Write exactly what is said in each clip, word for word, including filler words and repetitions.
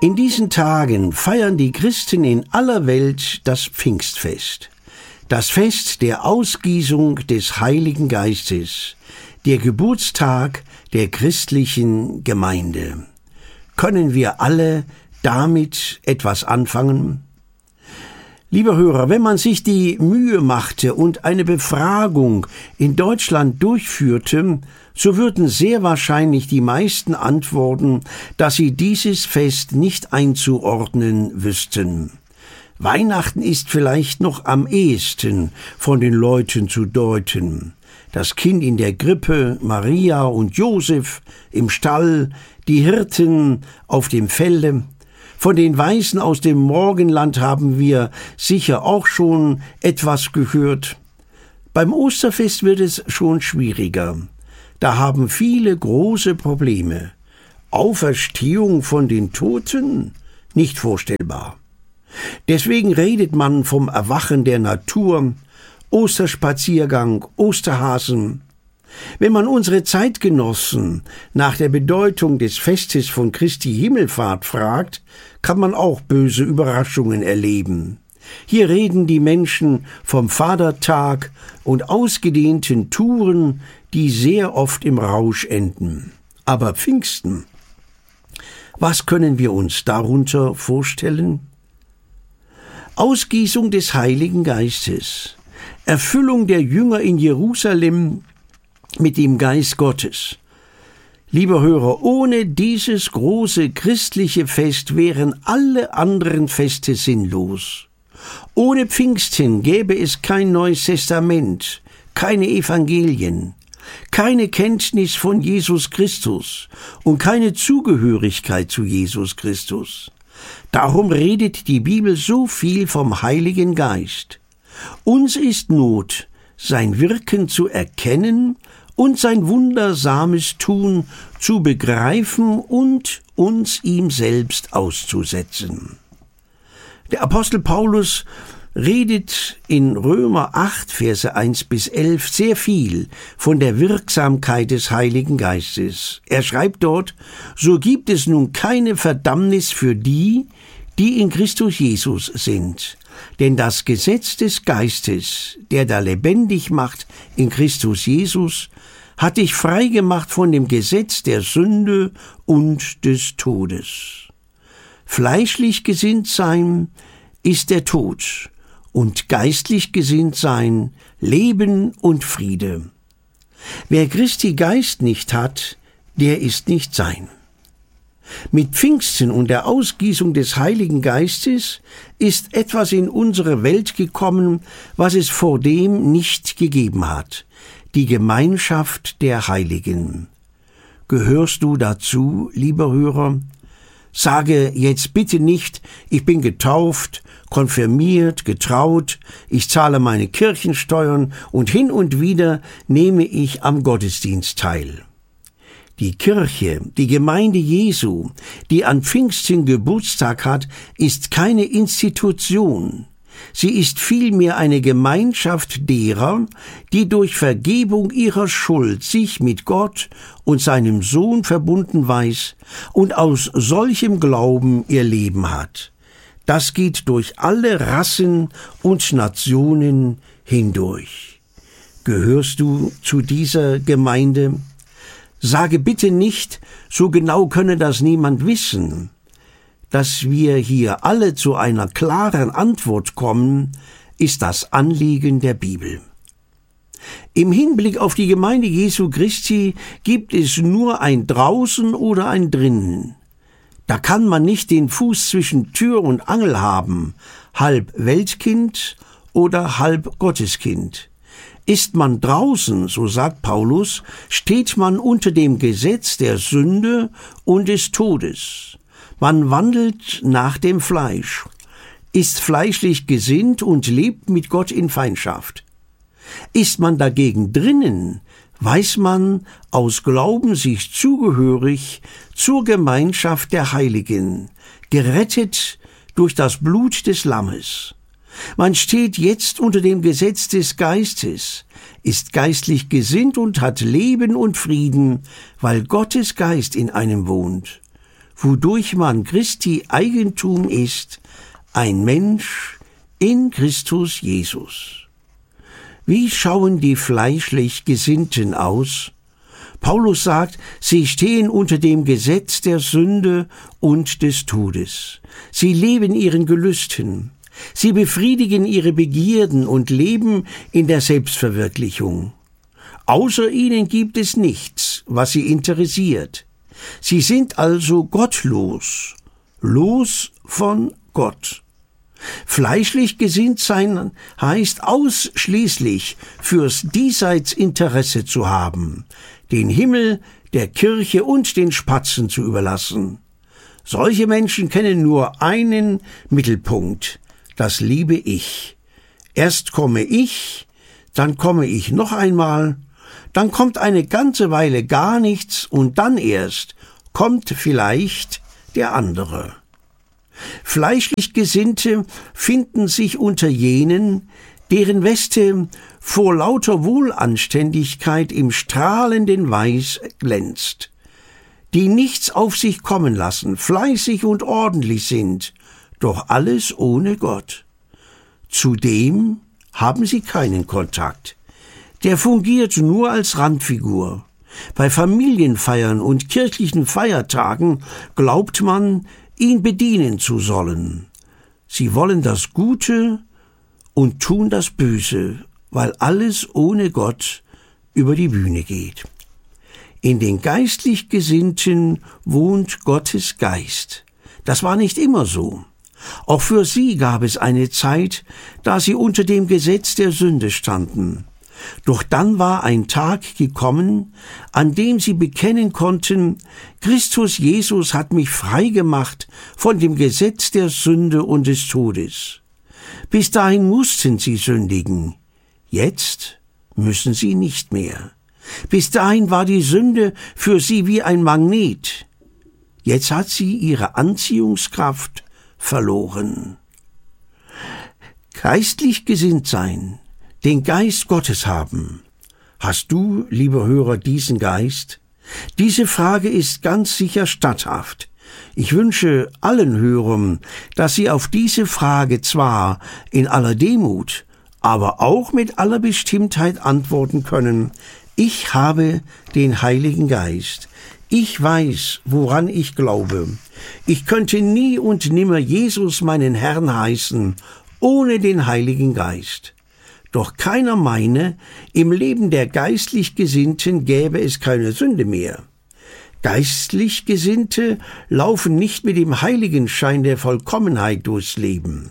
In diesen Tagen feiern die Christen in aller Welt das Pfingstfest, das Fest der Ausgießung des Heiligen Geistes, der Geburtstag der christlichen Gemeinde. Können wir alle damit etwas anfangen? Lieber Hörer, wenn man sich die Mühe machte und eine Befragung in Deutschland durchführte, so würden sehr wahrscheinlich die meisten antworten, dass sie dieses Fest nicht einzuordnen wüssten. Weihnachten ist vielleicht noch am ehesten von den Leuten zu deuten. Das Kind in der Krippe, Maria und Josef im Stall, die Hirten auf dem Felde. Von den Weisen aus dem Morgenland haben wir sicher auch schon etwas gehört. Beim Osterfest wird es schon schwieriger. Da haben viele große Probleme. Auferstehung von den Toten? Nicht vorstellbar. Deswegen redet man vom Erwachen der Natur, Osterspaziergang, Osterhasen. Wenn man unsere Zeitgenossen nach der Bedeutung des Festes von Christi Himmelfahrt fragt, kann man auch böse Überraschungen erleben. Hier reden die Menschen vom Vatertag und ausgedehnten Touren, die sehr oft im Rausch enden. Aber Pfingsten, was können wir uns darunter vorstellen? Ausgießung des Heiligen Geistes, Erfüllung der Jünger in Jerusalem mit dem Geist Gottes. Lieber Hörer, ohne dieses große christliche Fest wären alle anderen Feste sinnlos. Ohne Pfingsten gäbe es kein Neues Testament, keine Evangelien, keine Kenntnis von Jesus Christus und keine Zugehörigkeit zu Jesus Christus. Darum redet die Bibel so viel vom Heiligen Geist. Uns ist Not, sein Wirken zu erkennen und sein wundersames Tun zu begreifen und uns ihm selbst auszusetzen. Der Apostel Paulus redet in Römer acht, Verse eins bis elf sehr viel von der Wirksamkeit des Heiligen Geistes. Er schreibt dort: So gibt es nun keine Verdammnis für die, die in Christus Jesus sind. Denn das Gesetz des Geistes, der da lebendig macht in Christus Jesus, hat dich frei gemacht von dem Gesetz der Sünde und des Todes. Fleischlich gesinnt sein ist der Tod, und geistlich gesinnt sein Leben und Friede. Wer Christi Geist nicht hat, der ist nicht sein. Mit Pfingsten und der Ausgießung des Heiligen Geistes ist etwas in unsere Welt gekommen, was es vordem nicht gegeben hat: die Gemeinschaft der Heiligen. Gehörst du dazu, lieber Hörer? Sage jetzt bitte nicht, ich bin getauft, konfirmiert, getraut, ich zahle meine Kirchensteuern und hin und wieder nehme ich am Gottesdienst teil. Die Kirche, die Gemeinde Jesu, die an Pfingsten Geburtstag hat, ist keine Institution. Sie ist vielmehr eine Gemeinschaft derer, die durch Vergebung ihrer Schuld sich mit Gott und seinem Sohn verbunden weiß und aus solchem Glauben ihr Leben hat. Das geht durch alle Rassen und Nationen hindurch. Gehörst du zu dieser Gemeinde? Sage bitte nicht, so genau könne das niemand wissen. Dass wir hier alle zu einer klaren Antwort kommen, ist das Anliegen der Bibel. Im Hinblick auf die Gemeinde Jesu Christi gibt es nur ein Draußen oder ein Drinnen. Da kann man nicht den Fuß zwischen Tür und Angel haben, halb Weltkind oder halb Gotteskind. Ist man draußen, so sagt Paulus, steht man unter dem Gesetz der Sünde und des Todes. Man wandelt nach dem Fleisch, ist fleischlich gesinnt und lebt mit Gott in Feindschaft. Ist man dagegen drinnen, weiß man aus Glauben sich zugehörig zur Gemeinschaft der Heiligen, gerettet durch das Blut des Lammes. Man steht jetzt unter dem Gesetz des Geistes, ist geistlich gesinnt und hat Leben und Frieden, weil Gottes Geist in einem wohnt. wodurch man Christi Eigentum ist, ein Mensch in Christus Jesus. Wie schauen die fleischlich Gesinnten aus? Paulus sagt, sie stehen unter dem Gesetz der Sünde und des Todes. Sie leben ihren Gelüsten. Sie befriedigen ihre Begierden und leben in der Selbstverwirklichung. Außer ihnen gibt es nichts, was sie interessiert. Sie sind also gottlos, los von Gott. Fleischlich gesinnt sein heißt ausschließlich fürs Diesseits Interesse zu haben, den Himmel, der Kirche und den Spatzen zu überlassen. Solche Menschen kennen nur einen Mittelpunkt, das liebe Ich. Erst komme ich, dann komme ich noch einmal, dann kommt eine ganze Weile gar nichts und dann erst kommt vielleicht der andere. Fleischlich Gesinnte finden sich unter jenen, deren Weste vor lauter Wohlanständigkeit im strahlenden Weiß glänzt, die nichts auf sich kommen lassen, fleißig und ordentlich sind, doch alles ohne Gott. Zudem haben sie keinen Kontakt. Der fungiert nur als Randfigur. Bei Familienfeiern und kirchlichen Feiertagen glaubt man, ihn bedienen zu sollen. Sie wollen das Gute und tun das Böse, weil alles ohne Gott über die Bühne geht. In den geistlich Gesinnten wohnt Gottes Geist. Das war nicht immer so. Auch für sie gab es eine Zeit, da sie unter dem Gesetz der Sünde standen. Doch dann war ein Tag gekommen, an dem sie bekennen konnten, Christus Jesus hat mich frei gemacht von dem Gesetz der Sünde und des Todes. Bis dahin mussten sie sündigen. Jetzt müssen sie nicht mehr. Bis dahin war die Sünde für sie wie ein Magnet. Jetzt hat sie ihre Anziehungskraft verloren. Geistlich gesinnt sein, den Geist Gottes haben. Hast du, lieber Hörer, diesen Geist? Diese Frage ist ganz sicher statthaft. Ich wünsche allen Hörern, dass sie auf diese Frage zwar in aller Demut, aber auch mit aller Bestimmtheit antworten können: Ich habe den Heiligen Geist. Ich weiß, woran ich glaube. Ich könnte nie und nimmer Jesus meinen Herrn heißen, ohne den Heiligen Geist. Doch keiner meine, im Leben der geistlich Gesinnten gäbe es keine Sünde mehr. Geistlich Gesinnte laufen nicht mit dem Heiligenschein der Vollkommenheit durchs Leben.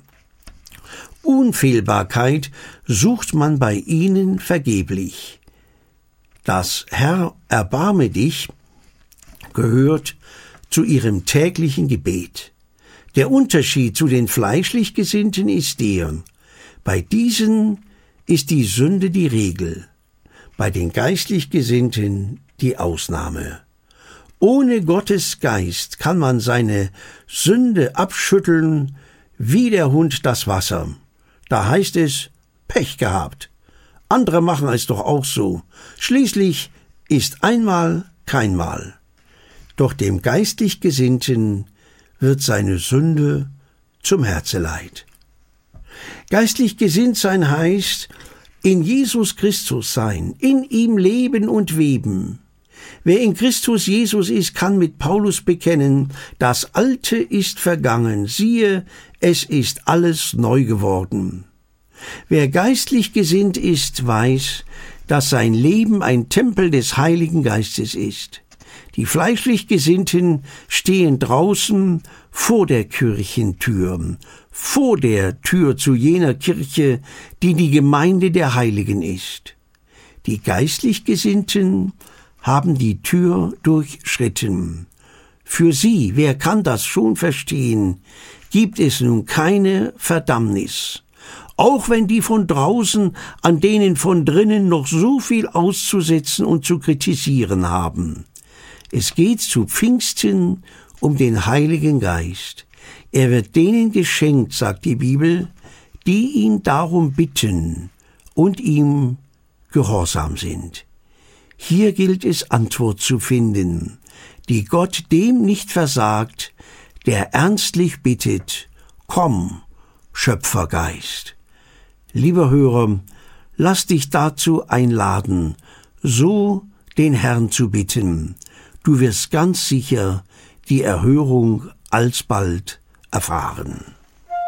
Unfehlbarkeit sucht man bei ihnen vergeblich. Das Herr, erbarme dich gehört zu ihrem täglichen Gebet. Der Unterschied zu den fleischlich Gesinnten ist der: Bei diesen ist die Sünde die Regel, bei den geistlich Gesinnten die Ausnahme. Ohne Gottes Geist kann man seine Sünde abschütteln wie der Hund das Wasser. Da heißt es, Pech gehabt. Andere machen es doch auch so. Schließlich ist einmal kein Mal. Doch dem geistlich Gesinnten wird seine Sünde zum Herzeleid. Geistlich gesinnt sein heißt, in Jesus Christus sein, in ihm leben und weben. Wer in Christus Jesus ist, kann mit Paulus bekennen, das Alte ist vergangen, siehe, es ist alles neu geworden. Wer geistlich gesinnt ist, weiß, dass sein Leben ein Tempel des Heiligen Geistes ist. Die fleischlich Gesinnten stehen draußen vor der Kirchentür, vor der Tür zu jener Kirche, die die Gemeinde der Heiligen ist. Die geistlich Gesinnten haben die Tür durchschritten. Für sie, wer kann das schon verstehen, gibt es nun keine Verdammnis. Auch wenn die von draußen an denen von drinnen noch so viel auszusetzen und zu kritisieren haben. Es geht zu Pfingsten um den Heiligen Geist. Er wird denen geschenkt, sagt die Bibel, die ihn darum bitten und ihm gehorsam sind. Hier gilt es, Antwort zu finden. die Gott dem nicht versagt, der ernstlich bittet, komm, Schöpfergeist. Lieber Hörer, lass dich dazu einladen, so den Herrn zu bitten. Du wirst ganz sicher die Erhörung alsbald erfahren.